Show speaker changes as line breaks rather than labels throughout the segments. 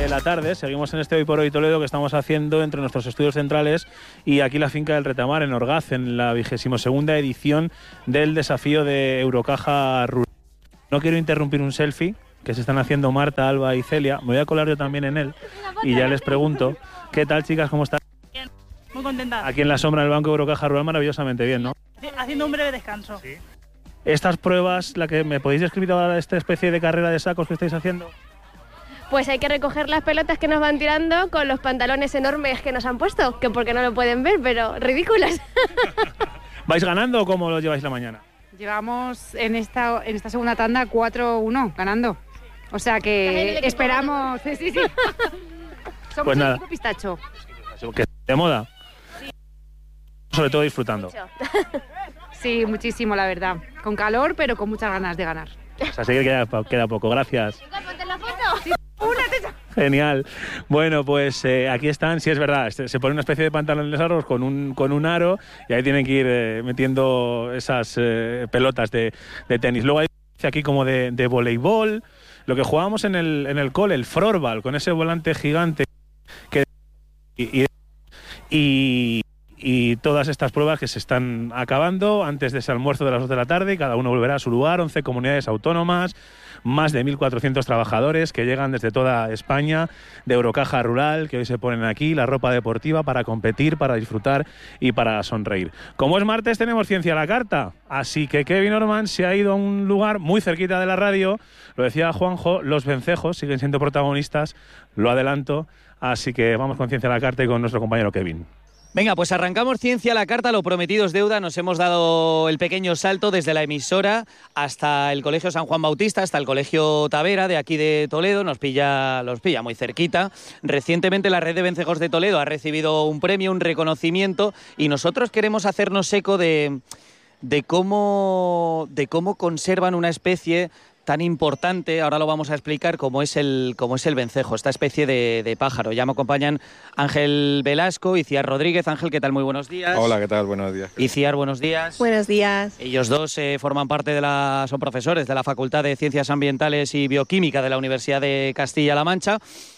de la tarde. Seguimos en este Hoy por Hoy Toledo que estamos haciendo entre nuestros estudios centrales y aquí la finca del Retamar, en Orgaz, en la 22ª edición del desafío de Eurocaja Rural. No quiero interrumpir un selfie que se están haciendo Marta, Alba y Celia. Me voy a colar yo también en él y ya les pregunto. ¿Qué tal, chicas? ¿Cómo están?
Bien, muy contenta.
Aquí en la sombra del banco Eurocaja Rural, maravillosamente bien, ¿no?
Sí, haciendo un breve descanso.
Sí. Estas pruebas, la que me podéis describir ahora, esta especie de carrera de sacos que estáis haciendo.
Pues hay que recoger las pelotas que nos van tirando con los pantalones enormes que nos han puesto, que porque no lo pueden ver, pero ridículas.
¿Vais ganando o cómo lo lleváis la mañana?
Llevamos en esta segunda tanda 4-1 ganando. O sea que esperamos... Sí. Somos
Pues
el
nada.
equipo pistacho.
Que de moda. Sí. Sobre todo disfrutando.
Sí, muchísimo, la verdad. Con calor, pero con muchas ganas de ganar.
O sea, sí que queda poco. Gracias.
¿Ponte la foto?
Sí,
Genial. Bueno, pues aquí están. Sí, es verdad. Se pone una especie de pantalones largos con un aro y ahí tienen que ir metiendo esas pelotas de tenis. Luego hay aquí como de voleibol. Lo que jugábamos en el cole, el floorball, con ese volante gigante que y todas estas pruebas que se están acabando antes de ese almuerzo de las 2 de la tarde y cada uno volverá a su lugar. 11 comunidades autónomas, más de 1.400 trabajadores que llegan desde toda España de Eurocaja Rural, que hoy se ponen aquí la ropa deportiva para competir, para disfrutar y para sonreír. Como es martes, tenemos Ciencia a la Carta, así que Kevin Orman se ha ido a un lugar muy cerquita de la radio. Lo decía Juanjo, los vencejos siguen siendo protagonistas, lo adelanto, así que vamos con Ciencia a la Carta y con nuestro compañero Kevin.
Venga, pues arrancamos Ciencia a la Carta, lo prometido es deuda. Nos hemos dado el pequeño salto desde la emisora hasta el Colegio San Juan Bautista, hasta el Colegio Tavera de aquí de Toledo. Los pilla muy cerquita. Recientemente la Red de Vencejos de Toledo ha recibido un premio, un reconocimiento, y nosotros queremos hacernos eco de cómo conservan una especie tan importante, ahora lo vamos a explicar, como es el vencejo, esta especie de pájaro. Ya me acompañan Ángel Velasco y Ciar Rodríguez. Ángel, ¿qué tal? Muy buenos días.
Hola, ¿qué tal? Buenos días.
Y Ciar, buenos días.
Buenos días.
Ellos dos forman parte son profesores de la Facultad de Ciencias Ambientales y Bioquímica de la Universidad de Castilla-La Mancha.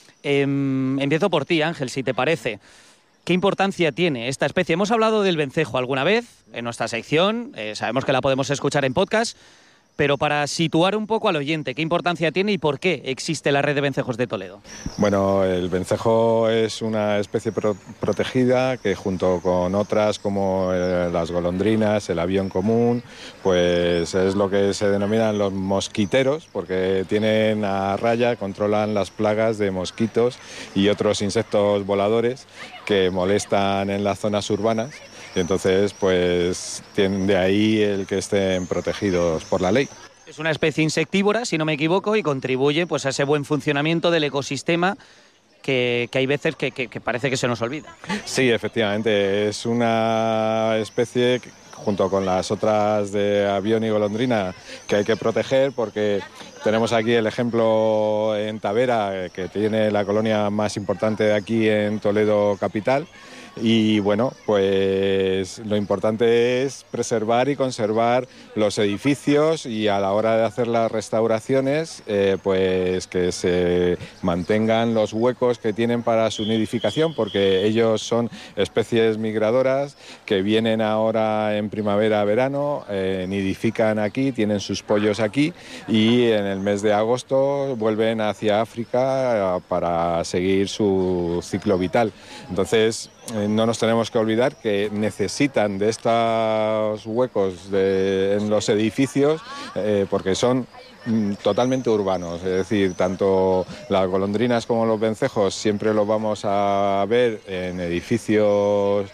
Empiezo por ti, Ángel, si te parece. ¿Qué importancia tiene esta especie? Hemos hablado del vencejo alguna vez en nuestra sección, sabemos que la podemos escuchar en podcast, pero para situar un poco al oyente, ¿qué importancia tiene y por qué existe la Red de Vencejos de Toledo?
Bueno, el vencejo es una especie protegida que, junto con otras como las golondrinas, el avión común, pues es lo que se denominan los mosquiteros, porque tienen a raya, controlan las plagas de mosquitos y otros insectos voladores que molestan en las zonas urbanas. Y entonces, pues, de ahí el que estén protegidos por la ley.
Es una especie insectívora, si no me equivoco, y contribuye pues a ese buen funcionamiento del ecosistema que hay veces que parece que se nos olvida.
Sí, efectivamente, es una especie que, junto con las otras de avión y golondrina, que hay que proteger, porque tenemos aquí el ejemplo en Tavera, que tiene la colonia más importante de aquí en Toledo capital. Y bueno, pues lo importante es preservar y conservar los edificios, y a la hora de hacer las restauraciones, pues que se mantengan los huecos que tienen para su nidificación, porque ellos son especies migradoras que vienen ahora en primavera-verano, nidifican aquí, tienen sus pollos aquí, y en el mes de agosto vuelven hacia África para seguir su ciclo vital. Entonces, no nos tenemos que olvidar que necesitan de estos huecos en los edificios, porque son totalmente urbanos, es decir, tanto las golondrinas como los vencejos siempre los vamos a ver en edificios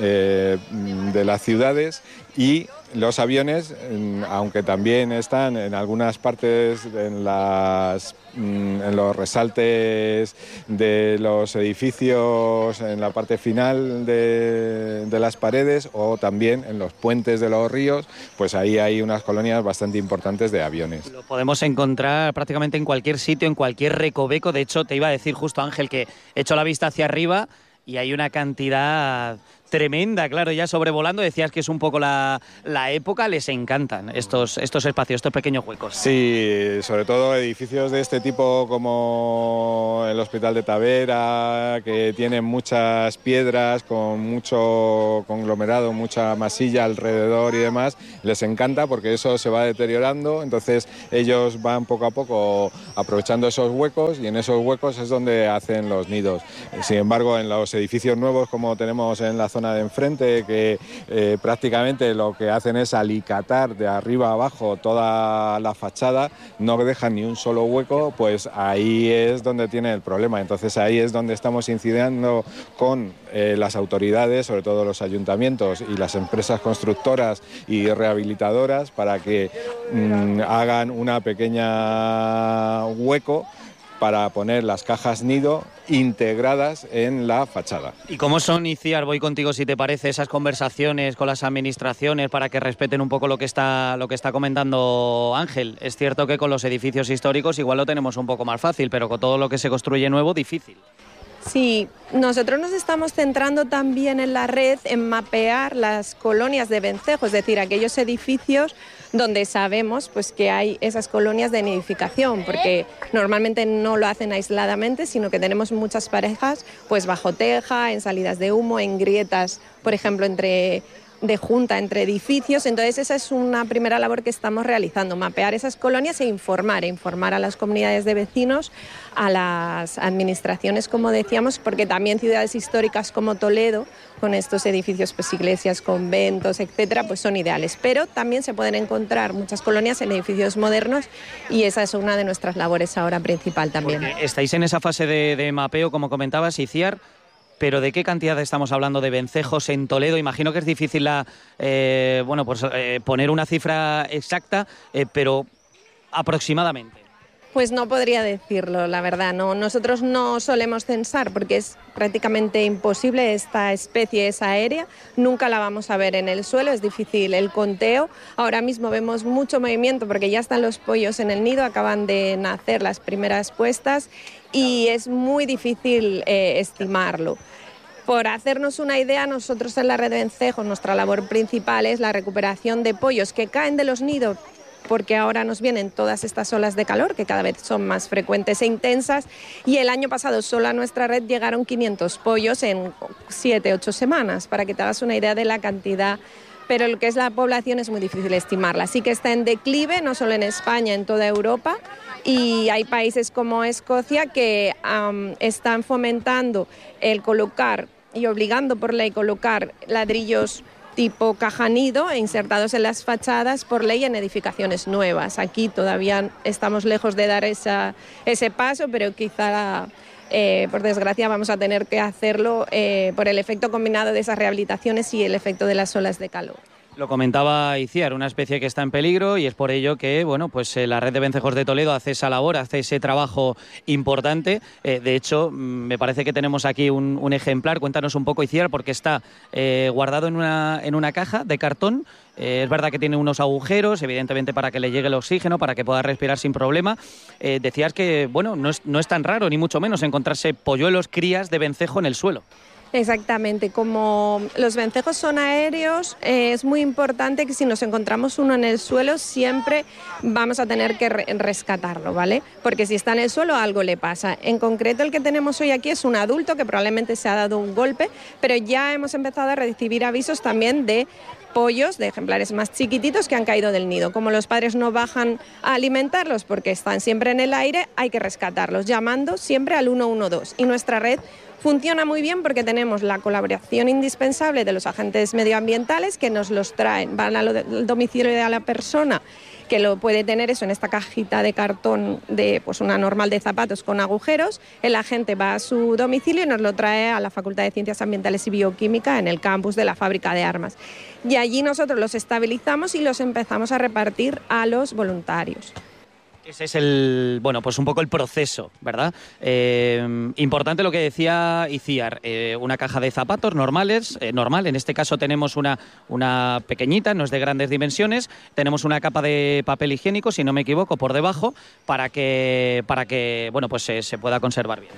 de las ciudades, y los aviones, aunque también están en algunas partes en los resaltes de los edificios, en la parte final de las paredes, o también en los puentes de los ríos, pues ahí hay unas colonias bastante importantes de aviones.
Lo podemos encontrar prácticamente en cualquier sitio, en cualquier recoveco. De hecho, te iba a decir justo, Ángel, que he hecho la vista hacia arriba y hay una cantidad tremenda, claro, ya sobrevolando. Decías que es un poco la época, les encantan estos espacios, estos pequeños huecos.
Sí, sobre todo edificios de este tipo como el Hospital de Tavera, que tienen muchas piedras con mucho conglomerado, mucha masilla alrededor y demás, les encanta porque eso se va deteriorando, entonces ellos van poco a poco aprovechando esos huecos y en esos huecos es donde hacen los nidos. Sin embargo, en los edificios nuevos como tenemos en la zona de enfrente, que prácticamente lo que hacen es alicatar de arriba a abajo toda la fachada, no dejan ni un solo hueco, pues ahí es donde tiene el problema. Entonces ahí es donde estamos incidiendo con las autoridades, sobre todo los ayuntamientos y las empresas constructoras y rehabilitadoras, para que hagan una pequeña hueco para poner las cajas nido integradas en la fachada.
¿Y cómo son, Iciar, voy contigo si te parece, esas conversaciones con las administraciones para que respeten un poco lo que está comentando Ángel? Es cierto que con los edificios históricos igual lo tenemos un poco más fácil, pero con todo lo que se construye nuevo, difícil.
Sí, nosotros nos estamos centrando también en la red en mapear las colonias de vencejos, es decir, aquellos edificios donde sabemos pues, que hay esas colonias de nidificación, porque normalmente no lo hacen aisladamente, sino que tenemos muchas parejas pues, bajo teja, en salidas de humo, en grietas, por ejemplo, de junta entre edificios. Entonces esa es una primera labor que estamos realizando, mapear esas colonias e informar a las comunidades de vecinos, a las administraciones, como decíamos, porque también ciudades históricas como Toledo, con estos edificios, pues iglesias, conventos, etcétera, pues son ideales. Pero también se pueden encontrar muchas colonias en edificios modernos y esa es una de nuestras labores ahora principal también.
Porque estáis en esa fase de mapeo, como comentabas, Iciar. Pero ¿de qué cantidad estamos hablando de vencejos en Toledo? Imagino que es difícil poner una cifra exacta, pero aproximadamente.
Pues no podría decirlo, la verdad. No, nosotros no solemos censar porque es prácticamente imposible. Esta especie es aérea, nunca la vamos a ver en el suelo, es difícil el conteo. Ahora mismo vemos mucho movimiento porque ya están los pollos en el nido, acaban de nacer las primeras puestas y es muy difícil estimarlo. Por hacernos una idea, nosotros en la red de vencejos, nuestra labor principal es la recuperación de pollos que caen de los nidos, porque ahora nos vienen todas estas olas de calor que cada vez son más frecuentes e intensas, y el año pasado solo a nuestra red llegaron 500 pollos en 7-8 semanas, para que te hagas una idea de la cantidad. Pero lo que es la población es muy difícil estimarla. Sí que está en declive, no solo en España, en toda Europa, y hay países como Escocia que están fomentando el colocar y obligando por ley colocar ladrillos tipo caja nido insertados en las fachadas por ley en edificaciones nuevas. Aquí todavía estamos lejos de dar ese paso, pero quizá por desgracia vamos a tener que hacerlo por el efecto combinado de esas rehabilitaciones y el efecto de las olas de calor.
Lo comentaba Iciar, una especie que está en peligro y es por ello que la red de vencejos de Toledo hace esa labor, hace ese trabajo importante. De hecho, me parece que tenemos aquí un ejemplar. Cuéntanos un poco, Iciar, porque está guardado en una caja de cartón. Es verdad que tiene unos agujeros, evidentemente para que le llegue el oxígeno, para que pueda respirar sin problema. Decías que no es tan raro, ni mucho menos, encontrarse polluelos, crías de vencejo en el suelo.
Exactamente, como los vencejos son aéreos, es muy importante que si nos encontramos uno en el suelo siempre vamos a tener que rescatarlo, ¿vale? Porque si está en el suelo algo le pasa. En concreto el que tenemos hoy aquí es un adulto que probablemente se ha dado un golpe, pero ya hemos empezado a recibir avisos también de pollos, de ejemplares más chiquititos que han caído del nido. Como los padres no bajan a alimentarlos porque están siempre en el aire, hay que rescatarlos llamando siempre al 112. Y nuestra red funciona muy bien porque tenemos la colaboración indispensable de los agentes medioambientales que nos los traen, van al domicilio de la persona que lo puede tener eso en esta cajita de cartón de una normal de zapatos con agujeros. El agente va a su domicilio y nos lo trae a la Facultad de Ciencias Ambientales y Bioquímica en el campus de la Fábrica de Armas. Y allí nosotros los estabilizamos y los empezamos a repartir a los voluntarios.
Ese es un poco el proceso, ¿verdad? Importante lo que decía Iciar, una caja de zapatos normal, en este caso tenemos una pequeñita, no es de grandes dimensiones, tenemos una capa de papel higiénico, si no me equivoco, por debajo, para que se pueda conservar bien.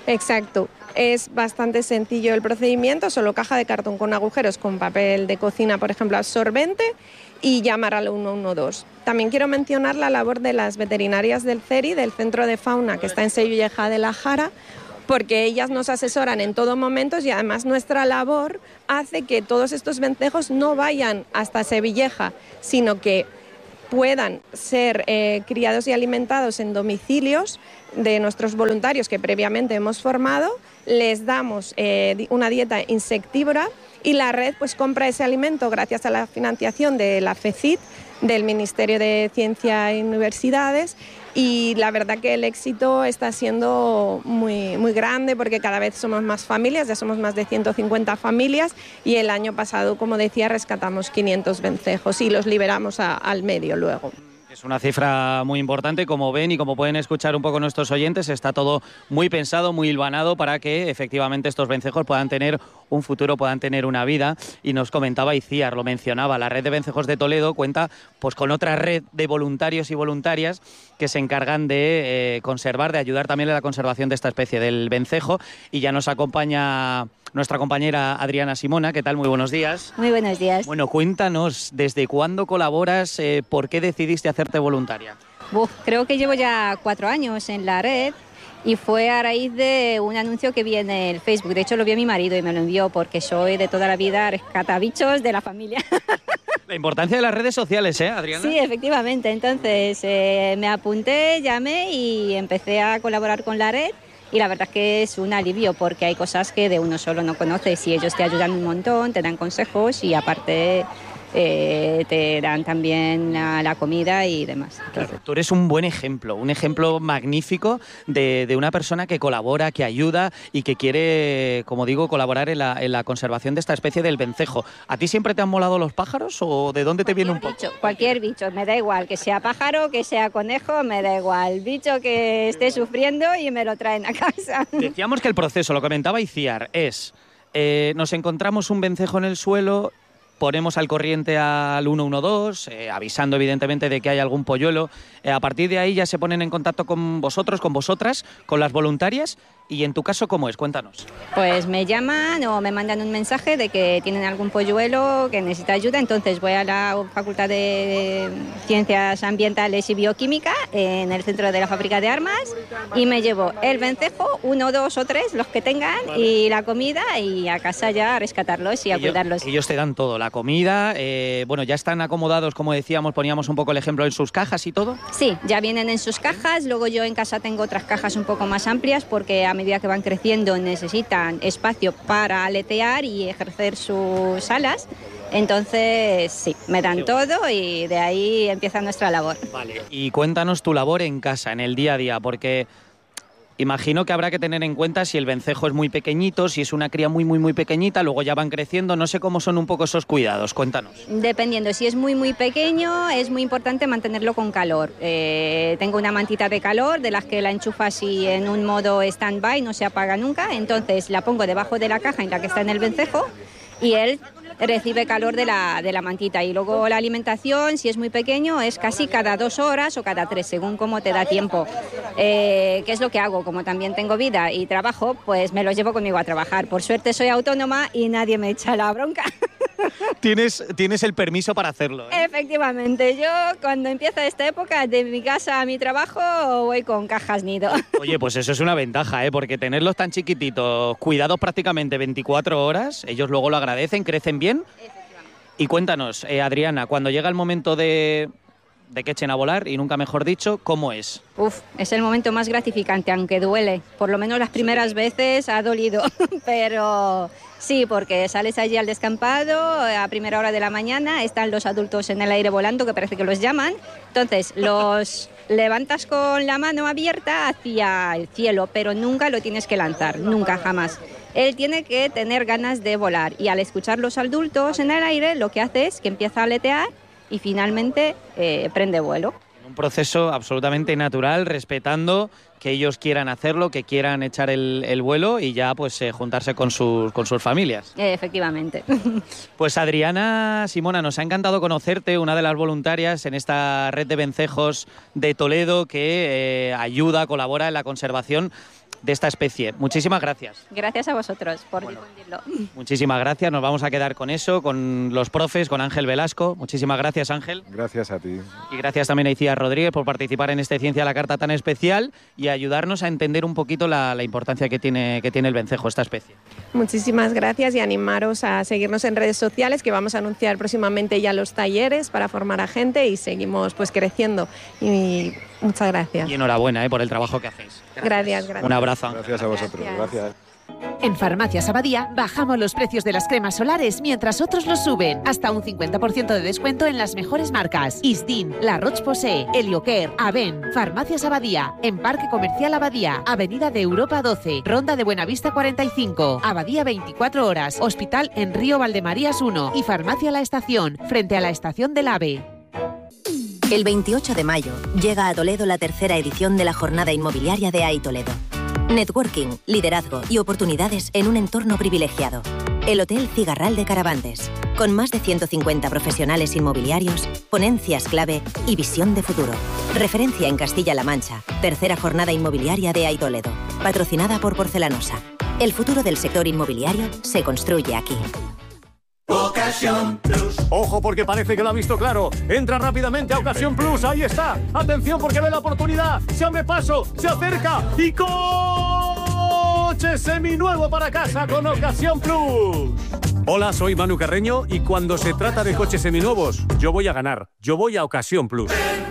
Exacto. Es bastante sencillo el procedimiento, solo caja de cartón con agujeros, con papel de cocina, por ejemplo, absorbente, y llamar al 112. También quiero mencionar la labor de las veterinarias del CERI, del Centro de Fauna, que está en Sevilleja de la Jara, porque ellas nos asesoran en todo momento y además nuestra labor hace que todos estos vencejos no vayan hasta Sevilleja, sino que puedan ser criados y alimentados en domicilios de nuestros voluntarios que previamente hemos formado. Les damos una dieta insectívora y la red pues compra ese alimento gracias a la financiación de la FECIT, del Ministerio de Ciencia y Universidades, y la verdad que el éxito está siendo muy, muy grande porque cada vez somos más familias, ya somos más de 150 familias, y el año pasado, como decía, rescatamos 500 vencejos y los liberamos al medio luego.
Es una cifra muy importante, como ven y como pueden escuchar un poco nuestros oyentes, está todo muy pensado, muy hilvanado para que efectivamente estos vencejos puedan tener un futuro, puedan tener una vida. Y nos comentaba Iciar, lo mencionaba, la red de vencejos de Toledo cuenta pues con otra red de voluntarios y voluntarias que se encargan de conservar, de ayudar también a la conservación de esta especie del vencejo. Y ya nos acompaña nuestra compañera Adriana Simona. ¿Qué tal? Muy buenos días.
Muy buenos días.
Bueno, cuéntanos, ¿desde cuándo colaboras? ¿Por qué decidiste hacerte voluntaria?
Creo que llevo ya 4 años en la red y fue a raíz de un anuncio que vi en el Facebook. De hecho, lo vio mi marido y me lo envió porque soy de toda la vida rescatabichos de la familia.
La importancia de las redes sociales, Adriana?
Sí, efectivamente. Entonces me apunté, llamé y empecé a colaborar con la red. Y la verdad es que es un alivio porque hay cosas que de uno solo no conoces y ellos te ayudan un montón, te dan consejos y aparte te dan también la comida y demás.
Claro, tú eres un buen ejemplo, un ejemplo magnífico de una persona que colabora, que ayuda y que quiere, como digo, colaborar en la conservación de esta especie del vencejo. ¿A ti siempre te han molado los pájaros o de dónde te viene un poco?
Cualquier bicho, me da igual, que sea pájaro, que sea conejo, me da igual. Bicho que esté sufriendo y me lo traen a casa.
Decíamos que el proceso, lo comentaba Iciar, es nos encontramos un vencejo en el suelo, ponemos al corriente al 112, avisando evidentemente de que hay algún polluelo. A partir de ahí ya se ponen en contacto con vosotros, con vosotras, con las voluntarias. ¿Y en tu caso cómo es? Cuéntanos.
Pues me llaman o me mandan un mensaje de que tienen algún polluelo que necesita ayuda, entonces voy a la Facultad de Ciencias Ambientales y Bioquímica en el centro de la fábrica de armas y me llevo el vencejo, 1, 2 o 3, los que tengan, y la comida, y a casa ya a rescatarlos y a cuidarlos.
Ellos te dan todo, la comida, bueno, ya están acomodados, como decíamos, poníamos un poco el ejemplo, en sus cajas y todo.
Sí, ya vienen en sus cajas, luego yo en casa tengo otras cajas un poco más amplias porque a medida que van creciendo necesitan espacio para aletear y ejercer sus alas. Entonces, sí, me dan todo y de ahí empieza nuestra labor.
Vale, y cuéntanos tu labor en casa, en el día a día, porque imagino que habrá que tener en cuenta si el vencejo es muy pequeñito, si es una cría muy, muy, muy pequeñita, luego ya van creciendo, no sé cómo son un poco esos cuidados, cuéntanos.
Dependiendo, si es muy, muy pequeño, es muy importante mantenerlo con calor. Tengo una mantita de calor, de las que la enchufas y en un modo stand-by, no se apaga nunca, entonces la pongo debajo de la caja en la que está en el vencejo y él recibe calor de la mantita. Y luego la alimentación, si es muy pequeño, es casi cada 2 horas o cada 3, según cómo te da tiempo. ¿Qué es lo que hago? Como también tengo vida y trabajo, pues me los llevo conmigo a trabajar. Por suerte soy autónoma y nadie me echa la bronca.
Tienes el permiso para hacerlo, ¿eh?
Efectivamente, yo cuando empieza esta época de mi casa a mi trabajo voy con cajas nido.
Oye, pues eso es una ventaja, ¿eh? Porque tenerlos tan chiquititos, cuidados prácticamente 24 horas, ellos luego lo agradecen, crecen bien. Y cuéntanos, Adriana, cuando llega el momento de que echen a volar, y nunca mejor dicho, ¿cómo es?
Es el momento más gratificante, aunque duele. Por lo menos las primeras veces ha dolido, pero sí, porque sales allí al descampado a primera hora de la mañana, están los adultos en el aire volando, que parece que los llaman, entonces los levantas con la mano abierta hacia el cielo, pero nunca lo tienes que lanzar, nunca, jamás. Él tiene que tener ganas de volar y al escuchar los adultos en el aire lo que hace es que empieza a aletear y finalmente prende vuelo.
Un proceso absolutamente natural, respetando que ellos quieran hacerlo, que quieran echar el vuelo y ya pues juntarse con sus familias.
Efectivamente.
Pues Adriana Simona, nos ha encantado conocerte, una de las voluntarias en esta red de vencejos de Toledo que ayuda, colabora en la conservación esta especie. Muchísimas gracias.
Gracias a vosotros por difundirlo.
Muchísimas gracias. Nos vamos a quedar con eso, con los profes, con Ángel Velasco. Muchísimas gracias, Ángel.
Gracias a ti.
Y gracias también a Icíar Rodríguez por participar en este Ciencia a la Carta tan especial y ayudarnos a entender un poquito la importancia que tiene el vencejo, esta especie.
Muchísimas gracias y animaros a seguirnos en redes sociales, que vamos a anunciar próximamente ya los talleres para formar a gente y seguimos pues creciendo. Y muchas gracias.
Y enhorabuena por el trabajo que hacéis.
Gracias.
Un abrazo.
Gracias a vosotros. Gracias.
En Farmacias Abadía bajamos los precios de las cremas solares mientras otros los suben. Hasta un 50% de descuento en las mejores marcas. Isdin, La Roche-Posay, Heliocare, Aven. Farmacias Abadía, en Parque Comercial Abadía, Avenida de Europa 12, Ronda de Buenavista 45, Abadía 24 horas, Hospital en Río Valdemarías 1 y Farmacia La Estación, frente a la Estación del AVE.
El 28 de mayo llega a Toledo la tercera edición de la Jornada Inmobiliaria de iToledo. Networking, liderazgo y oportunidades en un entorno privilegiado. El Hotel Cigarral de Carabantes, con más de 150 profesionales inmobiliarios, ponencias clave y visión de futuro. Referencia en Castilla-La Mancha, tercera Jornada Inmobiliaria de iToledo, patrocinada por Porcelanosa. El futuro del sector inmobiliario se construye aquí.
Ocasión Plus. Ojo, porque parece que lo ha visto claro. Entra rápidamente a Ocasión Plus. Ahí está. Atención, porque ve la oportunidad. Se abre paso, se acerca y coche seminuevo para casa con Ocasión Plus. Hola, soy Manu Carreño y cuando se trata de coches seminuevos, yo voy a ganar. Yo voy a Ocasión Plus.